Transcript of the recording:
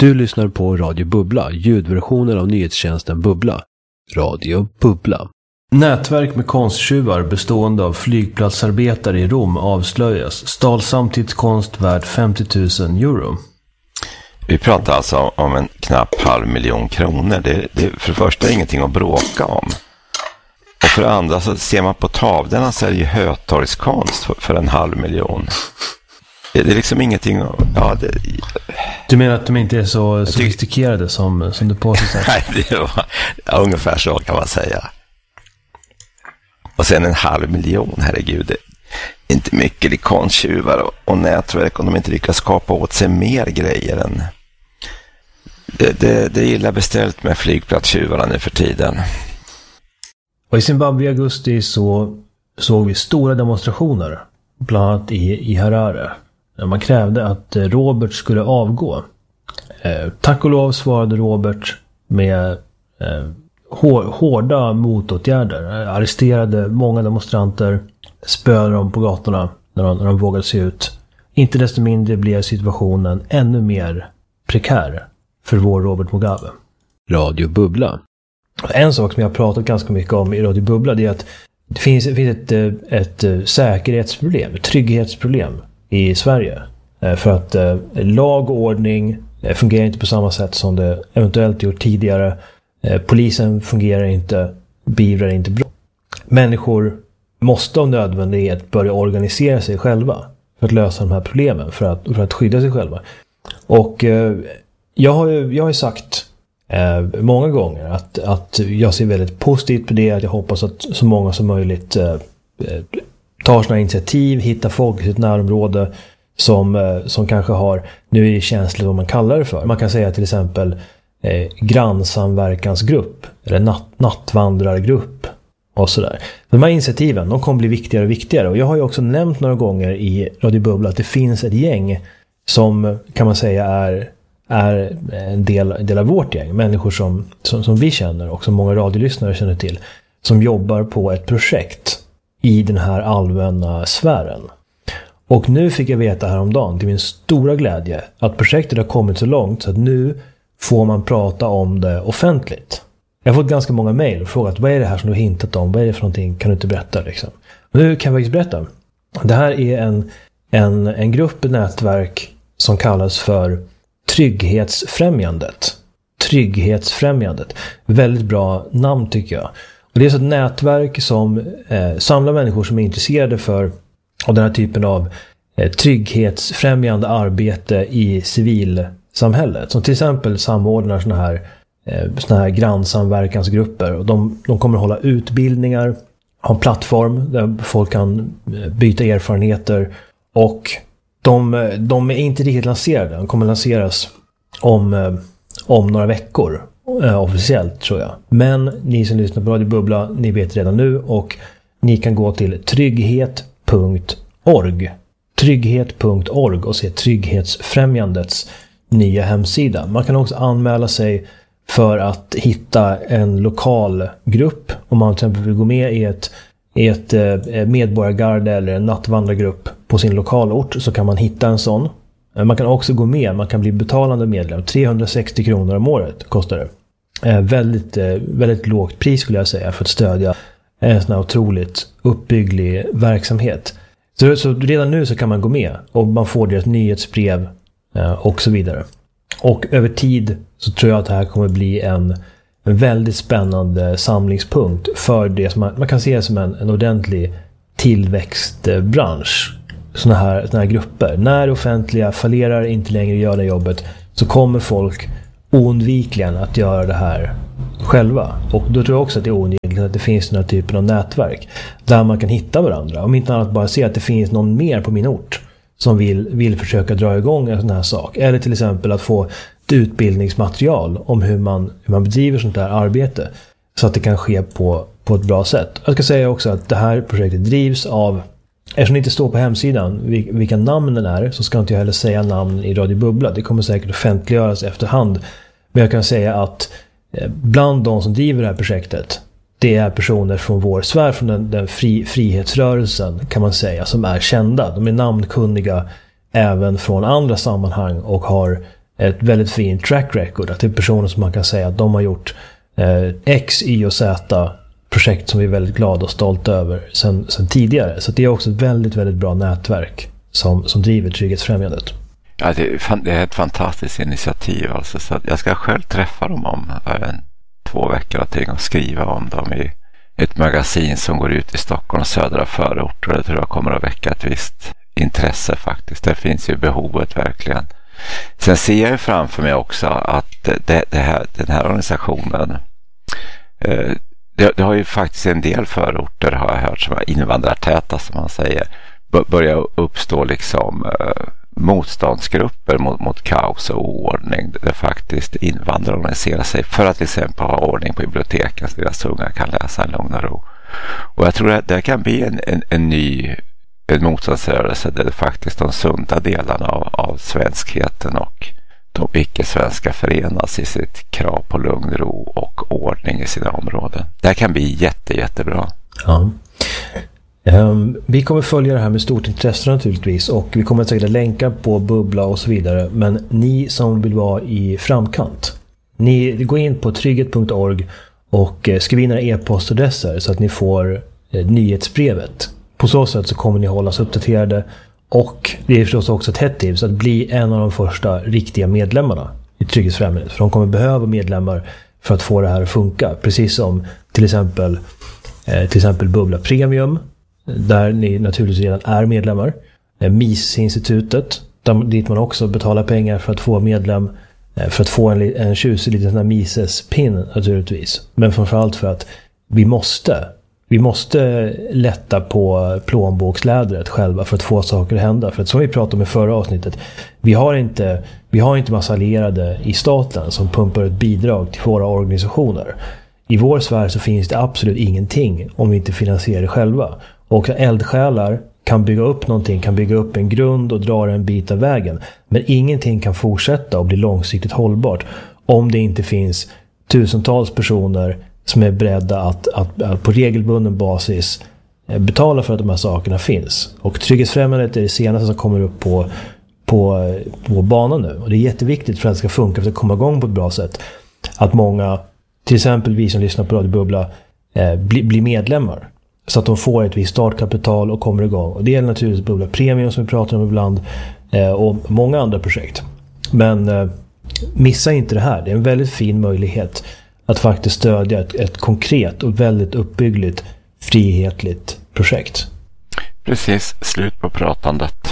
Du lyssnar på Radio Bubbla, ljudversionen av nyhetstjänsten Bubbla. Radio Bubbla. Nätverk med konsttjuvar bestående av flygplatsarbetare i Rom avslöjas. Stal samtidskonst värd 50 000 euro. Vi pratar alltså om en knapp 500 000 kronor. Det för det första är ingenting att bråka om. Och för det andra så ser man på tavlorna så är det ju Hötorgskonst för 500 000. Det är liksom ingenting att... Ja, Du menar att de inte är så sofistikerade som du påstår? Nej, det var ungefär så kan man säga. Och sen 500 000, herregud. Det är inte mycket i konsttjuvar och nätverk om de inte lyckas skapa åt sig mer grejer än... Det är illa beställt med flygplatstjuvarna nu för tiden. Och i Zimbabwe i augusti så såg vi stora demonstrationer, bland annat i Harare. Man krävde att Robert skulle avgå. Tack och lov svarade Robert med hårda motåtgärder. Arresterade många demonstranter, spöade dem på gatorna när de vågade se ut. Inte desto mindre blev situationen ännu mer prekär för vår Robert Mugabe. Radio Bubbla. En sak som jag har pratat ganska mycket om i Radio Bubbla är att det finns ett säkerhetsproblem, ett trygghetsproblem i Sverige. För att lag och ordning fungerar inte på samma sätt som det eventuellt gjort tidigare. Polisen fungerar inte, beivrar inte brott. Människor måste av nödvändighet börja organisera sig själva för att lösa de här problemen, för att skydda sig själva. Och jag har ju sagt många gånger att jag ser väldigt positivt på det, att jag hoppas att så många som möjligt tar sådana initiativ, hittar folk i sitt närområde som kanske har, nu är det känsligt vad man kallar det för. Man kan säga till exempel grannsamverkansgrupp eller nattvandrargrupp och sådär. De här initiativen, de kommer bli viktigare och viktigare. Och jag har ju också nämnt några gånger i Radio Bubbla att det finns ett gäng som kan man säga är en del av vårt gäng. Människor som vi känner och som många radiolyssnare känner till, som jobbar på ett projekt i den här allmänna sfären. Och nu fick jag veta häromdagen till min stora glädje att projektet har kommit så långt så att nu får man prata om det offentligt. Jag har fått ganska många mejl och frågat vad är det här som du har hintat om? Vad är det för någonting? Kan du inte berätta liksom? Och nu kan jag faktiskt berätta. Det här är en grupp, ett nätverk som kallas för Trygghetsfrämjandet. Trygghetsfrämjandet. Väldigt bra namn tycker jag. Och det är så ett nätverk som samlar människor som är intresserade av den här typen av trygghetsfrämjande arbete i civilsamhället. Som till exempel samordnar såna här grannsamverkansgrupper. Och de kommer att hålla utbildningar, ha en plattform där folk kan byta erfarenheter. Och de är inte riktigt lanserade. De kommer lanseras om några veckor. Officiellt tror jag. Men ni som lyssnar på Radio Bubbla, ni vet redan nu, och ni kan gå till trygghet.org och se Trygghetsfrämjandets nya hemsida. Man kan också anmäla sig för att hitta en lokal grupp. Om man till exempel vill gå med i ett medborgargarde eller en nattvandrargrupp på sin lokalort, så kan man hitta en sån. Man kan också gå med, man kan bli betalande medlem. 360 kronor om året kostar det. Väldigt, väldigt lågt pris skulle jag säga för att stödja en sån här otroligt uppbygglig verksamhet. Så redan nu så kan man gå med och man får deras nyhetsbrev och så vidare. Och över tid så tror jag att det här kommer bli en väldigt spännande samlingspunkt för det som man kan se som en ordentlig tillväxtbransch. Såna här grupper. När offentliga fallerar, inte längre gör det jobbet, så kommer folk oundvikligen att göra det här själva. Och då tror jag också att det är oundvikligen att det finns den här typen av nätverk där man kan hitta varandra. Om inte annat bara se att det finns någon mer på min ort som vill försöka dra igång en sån här sak. Eller till exempel att få ett utbildningsmaterial om hur man bedriver sånt här arbete så att det kan ske på ett bra sätt. Jag ska säga också att det här projektet drivs av, eftersom det inte står på hemsidan vilka namnen är, så ska inte jag heller säga namn i Radio Bubbla. Det kommer säkert offentliggöras efterhand. Men jag kan säga att bland de som driver det här projektet, det är personer från vår sfär, från den frihetsrörelsen kan man säga, som är kända. De är namnkunniga även från andra sammanhang och har ett väldigt fint track record. Att det är personer som man kan säga att de har gjort X, Y och Z projekt som vi är väldigt glada och stolta över sen tidigare. Så det är också ett väldigt, väldigt bra nätverk som driver Trygghetsfrämjandet. Ja, det är ett fantastiskt initiativ. Alltså, så jag ska själv träffa dem om 2 veckor och skriva om dem i ett magasin som går ut i Stockholms södra förorter. Det tror jag kommer att väcka ett visst intresse faktiskt. Det finns ju behovet verkligen. Sen ser jag ju framför mig också att den här organisationen, det har ju faktiskt en del förorter, har jag hört, som är invandrartäta som man säger, börjar uppstå liksom motståndsgrupper mot kaos och oordning, där faktiskt invandrare organiserar sig för att till exempel ha ordning på biblioteken så deras unga kan läsa en lugn och ro. Och jag tror att det kan bli en ny motståndsrörelse där det faktiskt de sunda delarna av svenskheten och de icke-svenska förenas i sitt krav på lugn, ro och ordning i sina områden. Det här kan bli jättebra. Ja. Vi kommer följa det här med stort intresse naturligtvis, och vi kommer att säkert länka på Bubbla och så vidare, men ni som vill vara i framkant, ni går in på trygghet.org och skriv in era e-postadresser så att ni får nyhetsbrevet. På så sätt så kommer ni hållas uppdaterade, och det är förstås också ett hett tips att bli en av de första riktiga medlemmarna i Trygghetsfrämjandet, för de kommer behöva medlemmar för att få det här att funka, precis som till exempel Bubbla Premium, där ni naturligtvis redan är medlemmar. MIS-institutet, dit man också betalar pengar för att få medlem, för att få en tjusig liten sån här Mises-pin naturligtvis. Men framförallt för att vi måste lätta på plånbokslädret själva för att få saker att hända. För att som vi pratade om i förra avsnittet, vi har inte massa allierade i staten som pumpar ett bidrag till våra organisationer. I vår sfär så finns det absolut ingenting om vi inte finansierar det själva. Och eldsjälar kan bygga upp någonting, kan bygga upp en grund och dra en bit av vägen. Men ingenting kan fortsätta och bli långsiktigt hållbart om det inte finns tusentals personer som är beredda att på regelbunden basis betala för att de här sakerna finns. Och Trygghetsfrämjandet är det senaste som kommer upp på banan nu. Och det är jätteviktigt för att det ska funka, för att komma igång på ett bra sätt. Att många, till exempel vi som lyssnar på Radio Bubbla, blir medlemmar. Så att de får ett visst startkapital och kommer igång. Och det är naturligtvis Bubbla Premium som vi pratar om ibland. Och många andra projekt. Men missa inte det här. Det är en väldigt fin möjlighet att faktiskt stödja ett konkret och väldigt uppbyggligt, frihetligt projekt. Precis, slut på pratandet.